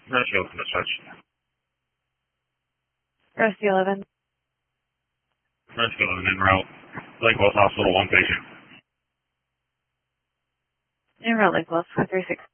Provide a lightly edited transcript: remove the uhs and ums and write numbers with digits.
Rescue 11 dispatch. Rescue 11. Rescue 11 en route. Lake West Hospital, one patient. En route, Lake Bluff, 436.